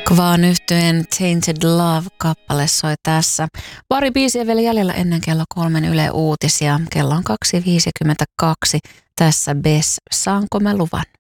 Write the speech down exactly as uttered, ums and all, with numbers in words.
Kvaan yhtyeen Tainted Love-kappale soi tässä. Pari biisiä vielä jäljellä ennen kello kolmen Yle Uutisia. Kello on kaksi viisikymmentäkaksi. Tässä Bess, saanko mä luvan?